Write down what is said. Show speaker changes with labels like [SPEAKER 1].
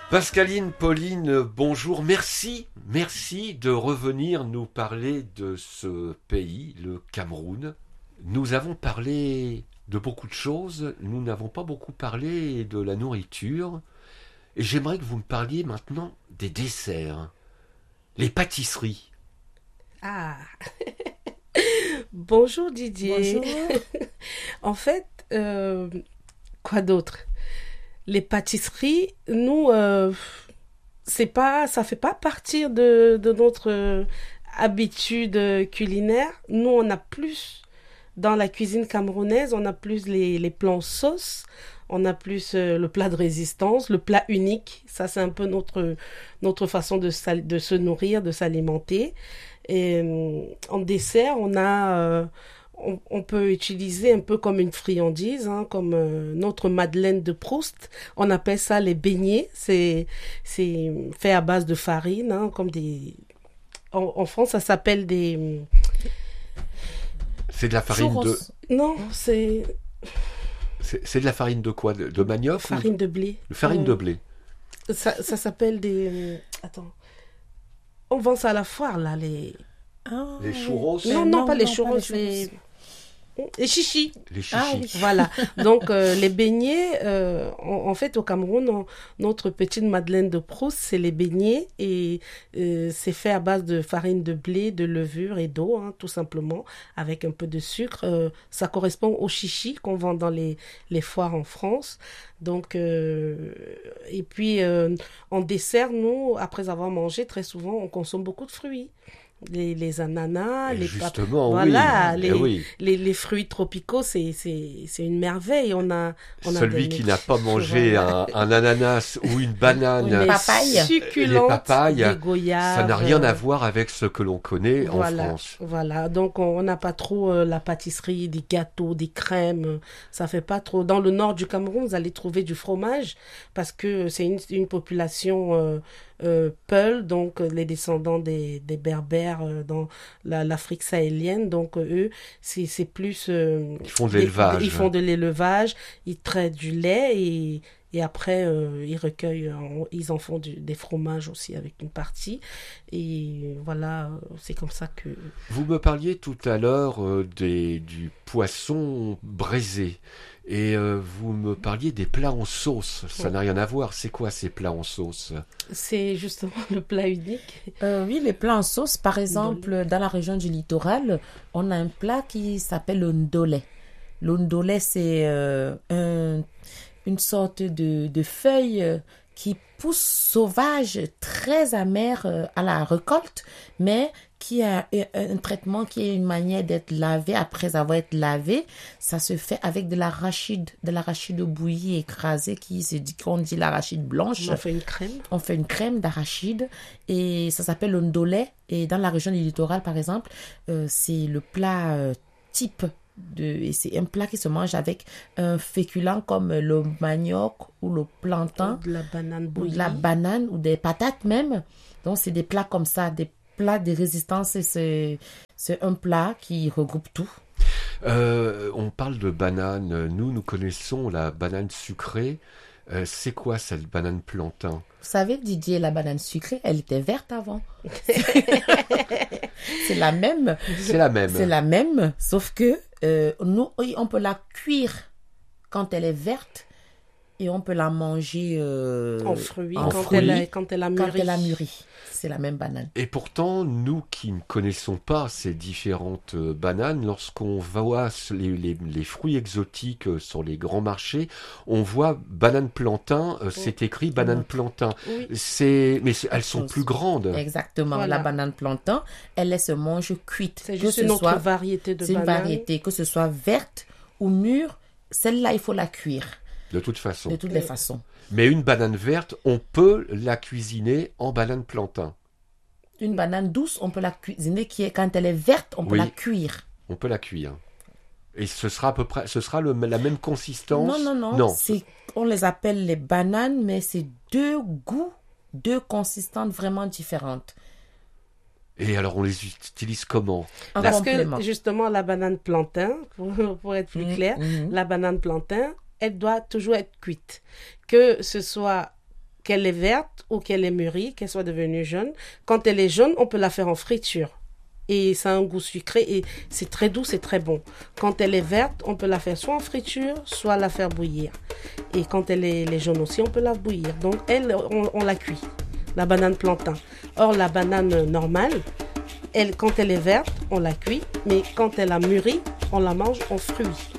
[SPEAKER 1] Pascaline, Pauline, bonjour. Merci de revenir nous parler de ce pays, le Cameroun. Nous avons parlé de beaucoup de choses, nous n'avons pas beaucoup parlé de la nourriture. Et j'aimerais que vous me parliez maintenant des desserts, les pâtisseries.
[SPEAKER 2] Ah, bonjour Didier.
[SPEAKER 3] Bonjour.
[SPEAKER 2] En fait, quoi d'autre? Les pâtisseries, nous, ça fait pas partie de notre habitude culinaire. Nous, on a plus dans la cuisine camerounaise, on a plus les plats en sauce. On a plus le plat de résistance, le plat unique. Ça, c'est un peu notre façon de se nourrir, de s'alimenter. Et en dessert, on peut utiliser un peu comme une friandise, hein, comme notre Madeleine de Proust. On appelle ça les beignets. C'est fait à base de farine, hein, comme en France, ça s'appelle des...
[SPEAKER 1] C'est de la farine
[SPEAKER 3] Churros.
[SPEAKER 1] de...
[SPEAKER 2] Non, c'est
[SPEAKER 1] C'est de la farine de quoi? De manioc ou
[SPEAKER 2] farine de blé.
[SPEAKER 1] de farine de blé?
[SPEAKER 2] Ça s'appelle des... Attends. On vend ça à la foire, là, les...
[SPEAKER 3] Ah,
[SPEAKER 1] Les churros?
[SPEAKER 2] Non, pas les
[SPEAKER 3] churros,
[SPEAKER 2] churros, les chichis.
[SPEAKER 1] Les chichis.
[SPEAKER 3] Ah oui.
[SPEAKER 2] Voilà. Donc, les beignets, en fait, au Cameroun, notre petite Madeleine de Proust, c'est les beignets et c'est fait à base de farine de blé, de levure et d'eau, hein, tout simplement, avec un peu de sucre. Ça correspond aux chichis qu'on vend dans les foires en France. Donc, et puis, en dessert, nous, après avoir mangé, très souvent, on consomme beaucoup de fruits. Les ananas,
[SPEAKER 1] Et
[SPEAKER 2] les
[SPEAKER 1] justement,
[SPEAKER 2] voilà,
[SPEAKER 1] oui. Eh oui.
[SPEAKER 2] les fruits tropicaux, c'est une merveille. On a
[SPEAKER 1] Celui
[SPEAKER 2] des
[SPEAKER 1] qui n'a pas mangé
[SPEAKER 2] voilà.
[SPEAKER 1] un ananas ou une banane,
[SPEAKER 3] Une papaye.
[SPEAKER 1] les
[SPEAKER 2] Succulentes,
[SPEAKER 1] papayes,
[SPEAKER 2] des goyaves.
[SPEAKER 1] ça n'a rien à voir avec ce que l'on connaît en
[SPEAKER 2] Voilà,
[SPEAKER 1] France.
[SPEAKER 2] voilà. Donc on n'a pas trop la pâtisserie, des gâteaux, des crèmes. Ça fait pas trop. Dans le nord du Cameroun, vous allez trouver du fromage parce que c'est une population Peul, donc les descendants des Berbères dans l'Afrique sahélienne. Donc eux, c'est plus
[SPEAKER 1] Ils font de l'élevage.
[SPEAKER 2] ils font de l'élevage, ils traitent du lait et après ils recueillent, ils en font des fromages aussi avec une partie. Et voilà, c'est comme ça que...
[SPEAKER 1] Vous me parliez tout à l'heure du poisson braisé. Et vous me parliez des plats en sauce. Ça n'a rien à voir. C'est quoi ces plats en sauce?
[SPEAKER 2] C'est justement le plat unique.
[SPEAKER 3] Oui, les plats en sauce, par exemple, dans la région du littoral, on a un plat qui s'appelle le ndolé. Le ndolé, c'est une sorte de feuille qui pousse sauvage, très amère à la récolte, mais qui a un traitement qui est une manière d'être lavé après avoir été lavé. Ça se fait avec de l'arachide bouillie écrasée qu'on dit l'arachide blanche.
[SPEAKER 2] On fait une crème.
[SPEAKER 3] On fait une crème d'arachide et ça s'appelle le ndolé. Et dans la région du littoral, par exemple, c'est le plat type et c'est un plat qui se mange avec un féculent comme le manioc ou le plantain
[SPEAKER 2] De la banane
[SPEAKER 3] ou
[SPEAKER 2] bouillie.
[SPEAKER 3] de la banane ou des patates même. Donc c'est des plats comme ça, des plats de résistance et c'est un plat qui regroupe tout.
[SPEAKER 1] On parle de banane. Nous connaissons la banane sucrée. C'est quoi cette banane plantain?
[SPEAKER 3] Vous savez, Didier, la banane sucrée, elle était verte avant. C'est la même.
[SPEAKER 1] C'est la même.
[SPEAKER 3] C'est la même, sauf que nous, on peut la cuire quand elle est verte et on peut la manger
[SPEAKER 2] En fruits,
[SPEAKER 3] en
[SPEAKER 2] quand
[SPEAKER 3] fruits,
[SPEAKER 2] quand elle a mûri.
[SPEAKER 3] quand elle a mûri. C'est la même banane.
[SPEAKER 1] Et pourtant, nous qui ne connaissons pas ces différentes bananes, lorsqu'on voit les fruits exotiques sur les grands marchés, on voit banane plantain, c'est écrit banane plantain.
[SPEAKER 2] Oui.
[SPEAKER 1] Elles sont plus grandes.
[SPEAKER 3] Exactement.
[SPEAKER 2] Voilà.
[SPEAKER 3] La banane plantain, elle se mange cuite.
[SPEAKER 2] C'est
[SPEAKER 3] Que
[SPEAKER 2] juste
[SPEAKER 3] ce
[SPEAKER 2] une autre
[SPEAKER 3] soit-
[SPEAKER 2] variété de
[SPEAKER 3] C'est une
[SPEAKER 2] banane.
[SPEAKER 3] variété, que ce soit verte ou mûre, celle-là, il faut la cuire
[SPEAKER 1] De toute façon.
[SPEAKER 3] de toutes les façons.
[SPEAKER 1] Mais une banane verte, on peut la cuisiner en banane plantain.
[SPEAKER 3] Une banane douce, on peut la cuisiner, quand elle est verte, on peut
[SPEAKER 1] Oui.
[SPEAKER 3] la cuire.
[SPEAKER 1] On peut la cuire. Et ce sera à peu près, la même consistance?
[SPEAKER 3] Non. On les appelle les bananes, mais c'est deux goûts, deux consistances vraiment différentes.
[SPEAKER 1] Et alors, on les utilise comment?
[SPEAKER 3] En
[SPEAKER 2] Parce
[SPEAKER 3] complément.
[SPEAKER 2] que justement, la banane plantain, pour être plus clair, la banane plantain, elle doit toujours être cuite. Que ce soit qu'elle est verte ou qu'elle est mûrie, qu'elle soit devenue jaune. Quand elle est jaune, on peut la faire en friture. Et ça a un goût sucré et c'est très doux, c'est très bon. Quand elle est verte, on peut la faire soit en friture, soit la faire bouillir. Et quand elle est jaune aussi, on peut la bouillir. Donc on la cuit, la banane plantain. Or, la banane normale, quand elle est verte, on la cuit, mais quand elle a mûri, on la mange en fruits.